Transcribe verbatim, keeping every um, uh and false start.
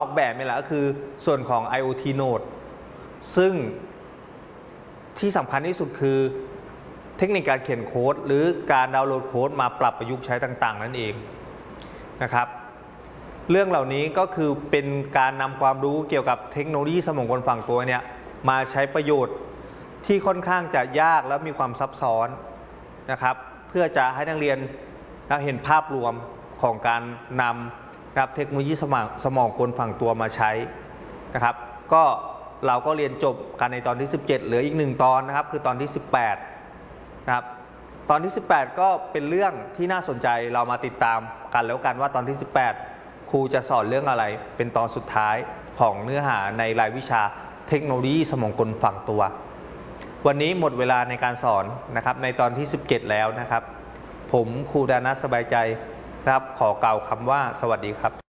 ออกแบบนี่แหละก็คือส่วนของ ไอ โอ ที Node ซึ่งที่สำคัญที่สุดคือเทคนิคการเขียนโค้ดหรือการดาวน์โหลดโค้ดมาปรับประยุกต์ใช้ต่างๆนั่นเองนะครับเรื่องเหล่านี้ก็คือเป็นการนำความรู้เกี่ยวกับเทคโนโลยีสมองกลฝั่งตัวเนี่ยมาใช้ประโยชน์ที่ค่อนข้างจะยากและมีความซับซ้อนนะครับเพื่อจะให้นักเรียนเห็นภาพรวมของการนำนะครับเทคโนโลยีสมองสมองกลฝั่งตัวมาใช้นะครับก็เราก็เรียนจบกันในตอนที่สิบเจ็ดเหลืออีกหนึ่งตอนนะครับคือตอนที่สิบแปดนะครับตอนที่สิบแปดก็เป็นเรื่องที่น่าสนใจเรามาติดตามกันแล้วกันว่าตอนที่สิบแปดครูจะสอนเรื่องอะไรเป็นตอนสุดท้ายของเนื้อหาในรายวิชาเทคโนโลยีสมองกลฝั่งตัววันนี้หมดเวลาในการสอนนะครับในตอนที่สิบเจ็ดแล้วนะครับผมครูดานัสสบายใจนะครับขอกล่าวคำว่าสวัสดีครับ